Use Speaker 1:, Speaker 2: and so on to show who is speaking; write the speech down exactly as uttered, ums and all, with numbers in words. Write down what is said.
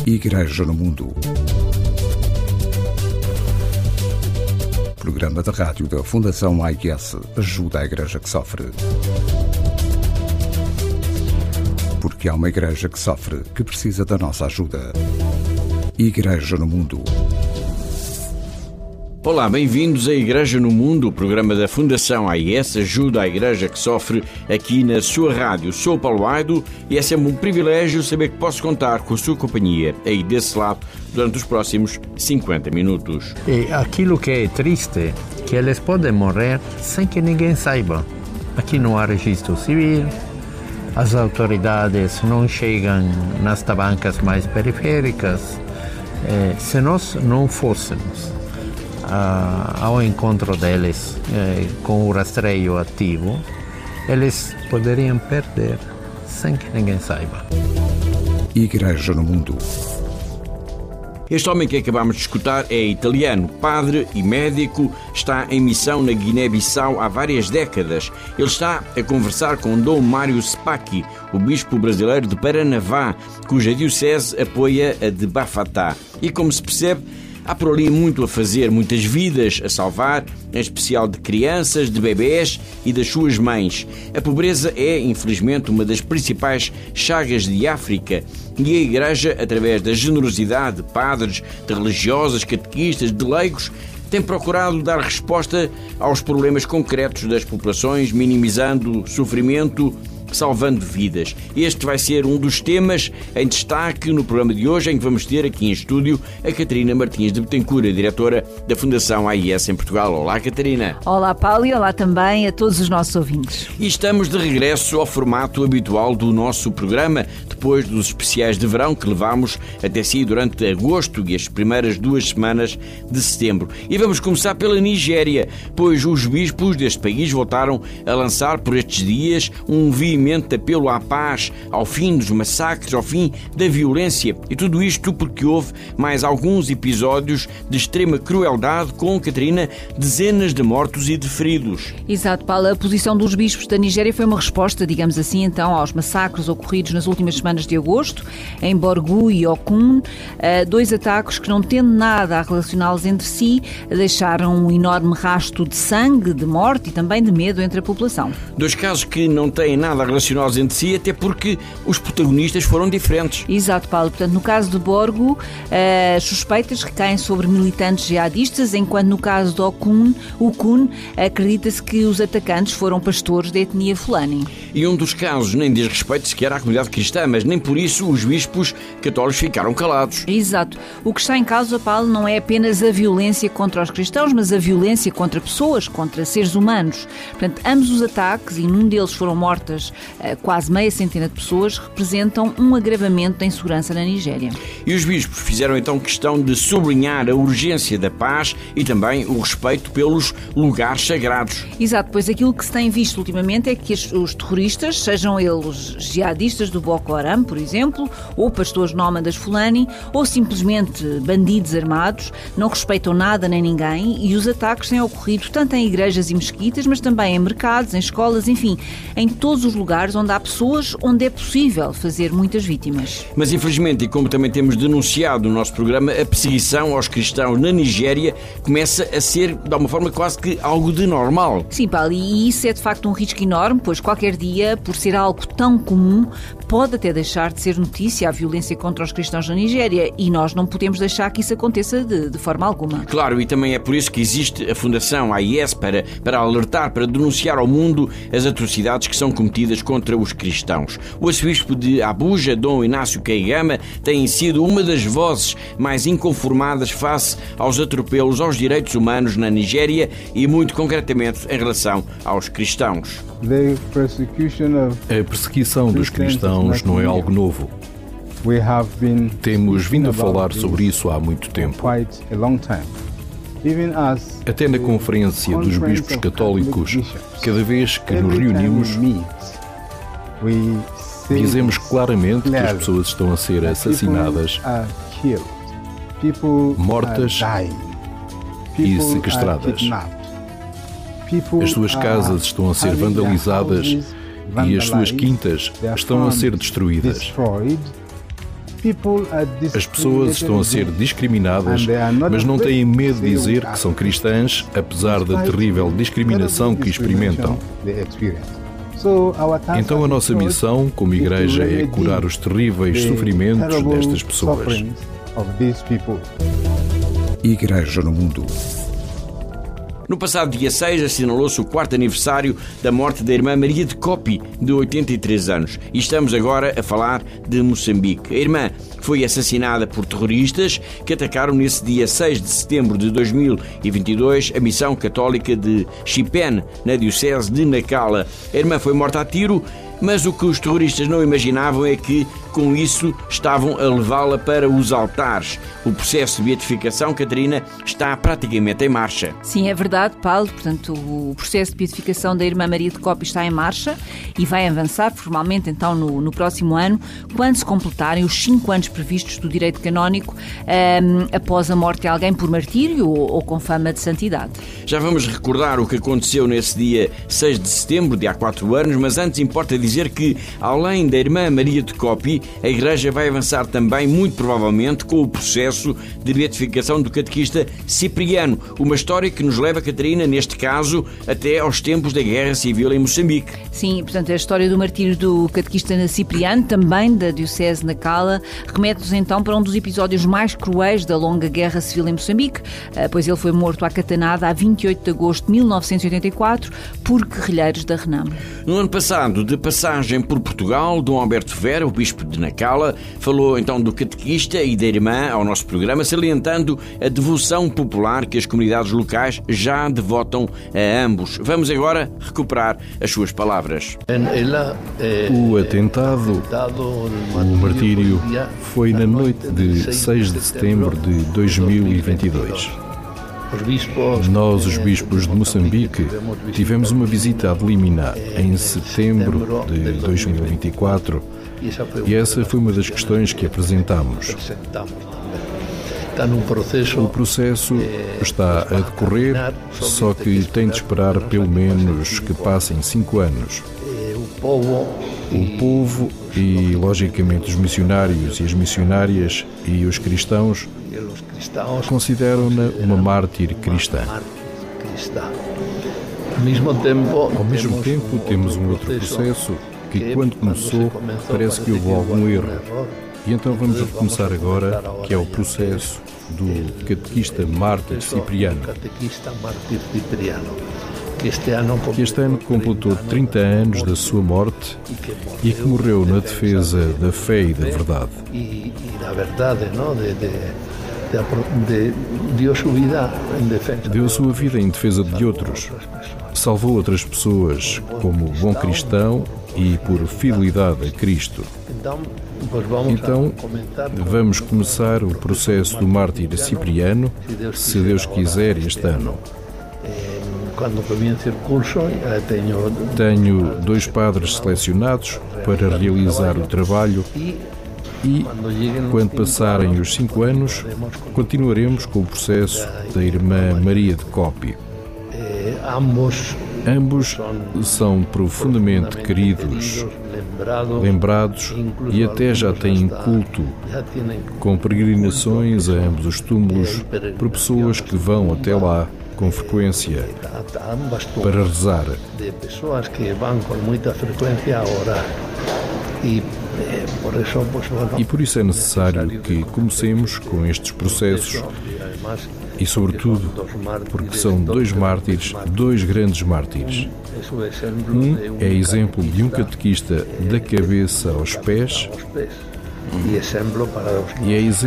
Speaker 1: Igreja no Mundo. Programa da rádio da Fundação A I S ajuda a Igreja que sofre. Porque há uma Igreja que sofre, que precisa da nossa ajuda. Igreja no Mundo.
Speaker 2: Olá, bem-vindos à Igreja no Mundo, o programa da Fundação A I S ajuda a Igreja que sofre, aqui na sua rádio. Sou o Paulo Aido e é sempre um privilégio saber que posso contar com a sua companhia aí desse lado durante os próximos cinquenta minutos.
Speaker 3: E aquilo que é triste, que eles podem morrer sem que ninguém saiba. Aqui não há registro civil, as autoridades não chegam nas tabancas mais periféricas. Eh, se nós não fôssemos ao encontro deles eh, com o rastreio ativo, eles poderiam perder sem que ninguém saiba.
Speaker 1: Igreja no Mundo.
Speaker 2: Este homem que acabamos de escutar é italiano, padre e médico, está em missão na Guiné-Bissau há várias décadas. Ele está a conversar com Dom Mário Spacchi, o bispo brasileiro de Paranavá, cuja diocese apoia a de Bafatá. E como se percebe, há por ali muito a fazer, muitas vidas a salvar, em especial de crianças, de bebés e das suas mães. A pobreza é, infelizmente, uma das principais chagas de África e a Igreja, através da generosidade de padres, de religiosas, catequistas, de leigos, tem procurado dar resposta aos problemas concretos das populações, minimizando o sofrimento, salvando vidas. Este vai ser um dos temas em destaque no programa de hoje, em que vamos ter aqui em estúdio a Catarina Martins de Betancourt, diretora da Fundação A I S em Portugal. Olá, Catarina.
Speaker 4: Olá, Paulo, e olá também a todos os nossos ouvintes.
Speaker 2: E estamos de regresso ao formato habitual do nosso programa, depois dos especiais de verão que levámos até si durante agosto e as primeiras duas semanas de setembro. E vamos começar pela Nigéria, pois os bispos deste país voltaram a lançar por estes dias um veemente apelo à paz, ao fim dos massacres, ao fim da violência. E tudo isto porque houve mais alguns episódios de extrema crueldade com, Catarina, dezenas de mortos e de feridos.
Speaker 4: Exato, Paulo. A posição dos bispos da Nigéria foi uma resposta, digamos assim, então, aos massacres ocorridos nas últimas semanas de agosto, em Borgu e Okun, dois ataques que, não tendo nada a relacioná-los entre si, deixaram um enorme rastro de sangue, de morte e também de medo entre a população.
Speaker 2: Dois casos que não têm nada relacionados entre si, até porque os protagonistas foram diferentes.
Speaker 4: Exato, Paulo. Portanto, no caso de Borgu, as suspeitas recaem sobre militantes jihadistas, enquanto no caso de Okun, Okun, acredita-se que os atacantes foram pastores da etnia Fulani.
Speaker 2: E um dos casos nem diz respeito sequer à comunidade cristã, mas nem por isso os bispos católicos ficaram calados.
Speaker 4: Exato. O que está em causa, Paulo, não é apenas a violência contra os cristãos, mas a violência contra pessoas, contra seres humanos. Portanto, ambos os ataques, e num deles foram mortas quase meia centena de pessoas, representam um agravamento da insegurança na Nigéria.
Speaker 2: E os bispos fizeram então questão de sublinhar a urgência da paz e também o respeito pelos lugares sagrados.
Speaker 4: Exato, pois aquilo que se tem visto ultimamente é que os terroristas, sejam eles jihadistas do Boko Haram, por exemplo, ou pastores nómadas Fulani, ou simplesmente bandidos armados, não respeitam nada nem ninguém, e os ataques têm ocorrido tanto em igrejas e mesquitas, mas também em mercados, em escolas, enfim, em todos os lugares onde há pessoas, onde é possível fazer muitas vítimas.
Speaker 2: Mas infelizmente, e como também temos denunciado no nosso programa, a perseguição aos cristãos na Nigéria começa a ser, de alguma forma, quase que algo de normal.
Speaker 4: Sim, Paulo, e isso é de facto um risco enorme, pois qualquer dia, por ser algo tão comum, pode até deixar de ser notícia a violência contra os cristãos na Nigéria, e nós não podemos deixar que isso aconteça de, de forma alguma.
Speaker 2: Claro, e também é por isso que existe a Fundação A I S, para, para alertar, para denunciar ao mundo as atrocidades que são cometidas contra os cristãos. O arcebispo de Abuja, Dom Inácio Kaigama, tem sido uma das vozes mais inconformadas face aos atropelos aos direitos humanos na Nigéria e, muito concretamente, em relação aos cristãos.
Speaker 5: A perseguição dos cristãos não é algo novo. Temos vindo a falar sobre isso há muito tempo. Até na Conferência dos Bispos Católicos, cada vez que nos reunimos, dizemos claramente que as pessoas estão a ser assassinadas, mortas e sequestradas. As suas casas estão a ser vandalizadas e as suas quintas estão a ser destruídas. As pessoas estão a ser discriminadas, mas não têm medo de dizer que são cristãs, apesar da terrível discriminação que experimentam. Então a nossa missão como igreja é curar os terríveis sofrimentos destas pessoas.
Speaker 1: Igreja no Mundo.
Speaker 2: No passado dia seis assinalou-se o quarto aniversário da morte da irmã Maria de Copi, de oitenta e três anos. E estamos agora a falar de Moçambique. A irmã foi assassinada por terroristas que atacaram nesse dia seis de setembro de dois mil e vinte e dois a missão católica de Chipene, na diocese de Nacala. A irmã foi morta a tiro, mas o que os terroristas não imaginavam é que, com isso, estavam a levá-la para os altares. O processo de beatificação, Catarina, está praticamente em marcha.
Speaker 4: Sim, é verdade, Paulo. Portanto, o processo de beatificação da irmã Maria de Copi está em marcha e vai avançar formalmente, então, no, no próximo ano, quando se completarem os cinco anos previstos do direito canónico um, após a morte de alguém por martírio ou, ou com fama de santidade.
Speaker 2: Já vamos recordar o que aconteceu nesse dia seis de setembro, de há quatro anos, mas antes importa dizer que, além da irmã Maria de Copi, a Igreja vai avançar também, muito provavelmente, com o processo de beatificação do catequista Cipriano. Uma história que nos leva, Catarina, neste caso, até aos tempos da Guerra Civil em Moçambique.
Speaker 4: Sim, portanto, a história do martírio do catequista Cipriano, também da diocese de Nacala, remete-nos então para um dos episódios mais cruéis da longa Guerra Civil em Moçambique, pois ele foi morto à catanada a vinte e oito de agosto de mil novecentos e oitenta e quatro por guerrilheiros da Renamo.
Speaker 2: No ano passado, de passagem por Portugal, Dom Alberto Vera, o bispo de Nacala, falou então do catequista e da irmã ao nosso programa, salientando a devoção popular que as comunidades locais já devotam a ambos. Vamos agora recuperar as suas palavras.
Speaker 5: O atentado, o martírio, foi na noite de seis de setembro de dois mil e vinte e dois. Nós, os bispos de Moçambique, tivemos uma visita ad limina em setembro de dois mil e vinte e quatro e essa foi uma das questões que apresentámos. O processo está a decorrer, só que tem de esperar pelo menos que passem cinco anos. O povo e, logicamente, os missionários e as missionárias e os cristãos consideram-na uma mártir cristã. Ao mesmo tempo, temos um outro processo que, quando começou, parece que houve algum erro. E então vamos recomeçar agora, que é o processo do catequista mártir Cipriano, que este ano completou trinta anos da sua morte e que morreu na defesa da fé e da verdade. Deu a sua vida em defesa de outros, salvou outras pessoas como bom cristão e por fidelidade a Cristo. Então, vamos começar o processo do mártir Cipriano, se Deus quiser, este ano. Tenho dois padres selecionados para realizar o trabalho e, quando passarem os cinco anos, continuaremos com o processo da irmã Maria de Copi. Ambos são profundamente queridos, lembrados e até já têm culto, com peregrinações a ambos os túmulos por pessoas que vão até lá com frequência para rezar. E por isso é necessário que comecemos com estes processos e, sobretudo, porque são dois mártires, dois grandes mártires. Um é exemplo de um catequista da cabeça aos pés e é exemplo